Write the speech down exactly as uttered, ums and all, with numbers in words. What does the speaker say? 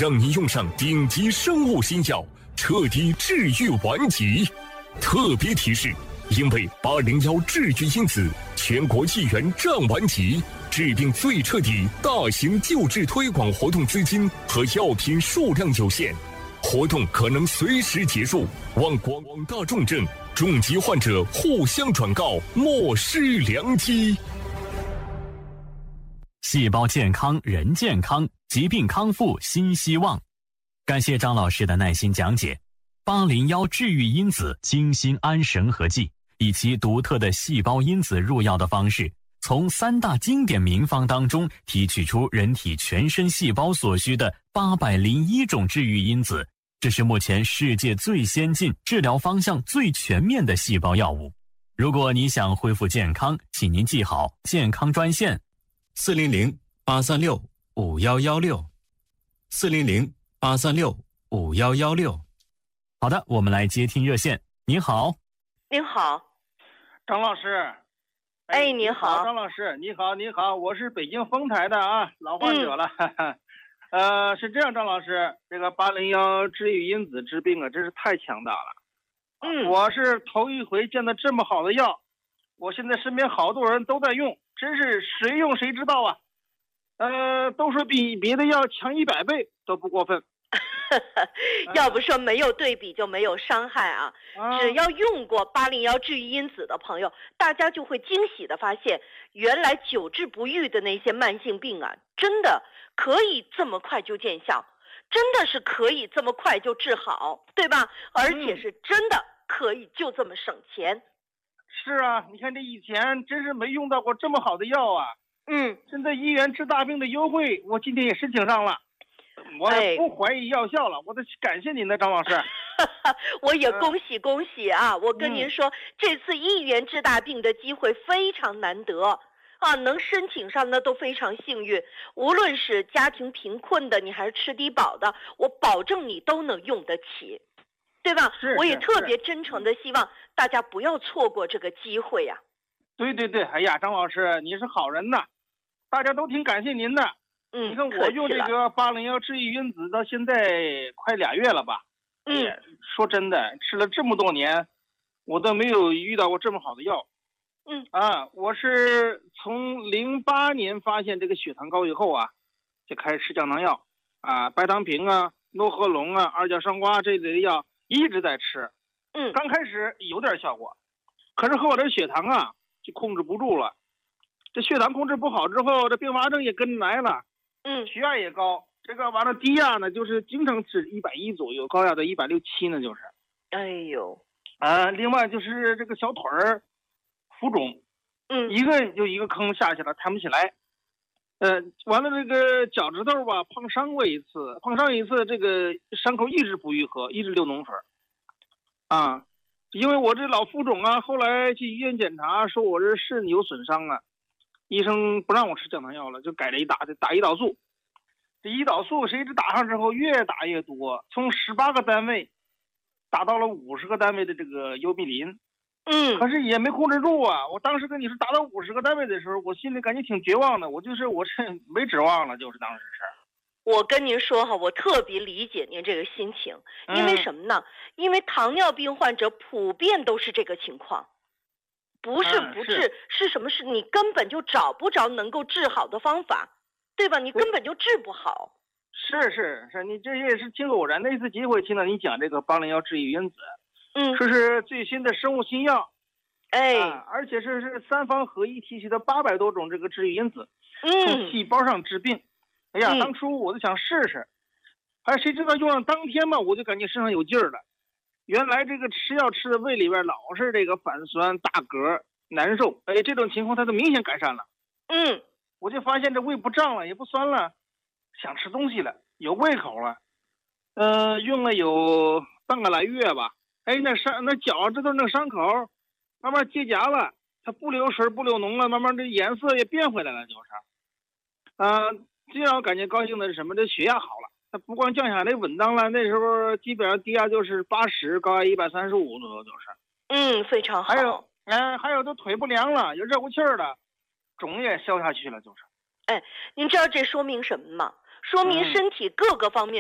让你用上顶级生物新药，彻底治愈顽疾。特别提示：因为八零幺治愈因子全国议员战顽疾，治病最彻底大型救治推广活动资金和药品数量有限，活动可能随时结束，望广大重症、重疾患者互相转告，莫失良机。 细胞健康，人健康，疾病康复新希望。感谢张老师的耐心讲解。八零幺治愈因子精心安神合剂，以其独特的细胞因子入药的方式，从三大经典名方当中提取出人体全身细胞所需的八百零一种治愈因子，这是目前世界最先进、治疗方向最全面的细胞药物。如果你想恢复健康，请您记好健康专线四零零八三六五幺幺六，四零零八三六五幺幺六。 好的，我们来接听热线。您好。 您好， 张老师。 哎，你好， 张老师，你好，你好，我是北京丰台的啊，老患者了。嗯、呃，是这样，张老师，这个八零幺治愈因子治病啊，真是太强大了。 嗯， 我是头一回见到这么好的药，我现在身边好多人都在用，真是谁用谁知道啊。呃，都说比别的药强一百倍都不过分。 要不说没有对比就没有伤害啊！ 啊只要用过八零幺治愈因子的朋友，大家就会惊喜的发现，原来久治不愈的那些慢性病啊，真的可以这么快就见效，真的是可以这么快就治好，对吧？而且是真的可以就这么省钱。 是啊，你看这以前真是没用到过这么好的药啊。 嗯， 现在医院治大病的优惠，我今天也申请上了。我也不怀疑药效了，哎、我得感谢您的张老师。 我也恭喜恭喜啊！我跟您说，嗯、这次一元治大病的机会非常难得啊，能申请上的都非常幸运。无论是家庭贫困的，你还是吃低保的，我保证你都能用得起，对吧？ 是我也特别真诚的希望大家不要错过这个机会呀、啊。 对对对，哎呀，张老师，你是好人呐，大家都挺感谢您的。 嗯， 你看我用这个八零幺治愈因子到现在快俩月了吧？ 嗯， 说真的，吃了这么多年，我都没有遇到过这么好的药。 嗯啊，我是从零八年发现这个血糖高以后啊，就开始吃降糖药啊，白糖平啊、诺和龙啊、二甲双胍这类的药一直在吃。 嗯， 刚开始有点效果，可是后来这血糖啊就控制不住了。这血糖控制不好之后，这并发症也跟着来了。 嗯， 血压也高，这个完了低压呢，就是经常是一百一左右，高压的一百六七呢，就是。 哎呦， 啊，另外就是这个小腿儿浮肿， 嗯， 一个就一个坑下去了，抬不起来。呃，完了这个脚趾头吧，碰伤过一次，碰伤一次，这个伤口一直不愈合，一直流脓水。啊，因为我这老浮肿啊，后来去医院检查，说我这肾有损伤啊。医生不让我吃降糖药了，就改了一打打胰岛素。这胰岛素谁知打上之后越打越多，从十八个单位打到了五十个单位的这个优必林。 嗯， 可是也没控制住啊！我当时跟你说打到五十个单位的时候，我心里感觉挺绝望的。我就是我这没指望了，就是当时是。 我跟您说哈，我特别理解您这个心情，因为什么呢？嗯、因为糖尿病患者普遍都是这个情况。不是不治、嗯、是, 是什么事？你根本就找不着能够治好的方法，对吧？你根本就治不好。 是是是，你这也是挺偶然的一次机会听到你讲这个八零幺治愈因子， 嗯， 这是最新的生物新药， 哎， 啊、而且是是三方合一提取的八百多种这个治愈因子， 嗯， 从细胞上治病。哎呀， 嗯、 当初我就想试试，哎，谁知道用上当天嘛，我就感觉身上有劲儿了。原来这个吃药吃的胃里边老是这个反酸打嗝难受，哎，这种情况它都明显改善了。 嗯， 我就发现这胃不胀了，也不酸了，想吃东西了，有胃口了。呃，用了有半个来月吧，哎，那伤那脚这都那伤口慢慢结痂了，它不流水不流脓了，慢慢这颜色也变回来了，就是。呃，最让我感觉高兴的是什么？这血压好了。它不光降下来稳当了，那时候基本上低压就是八十，高压一百三十五左右，就是。 嗯，非常好。 还有，哎、呃，还有这腿不凉了，有热乎气儿了，肿也消下去了，就是。 哎，您知道这说明什么吗？说明身体各个方面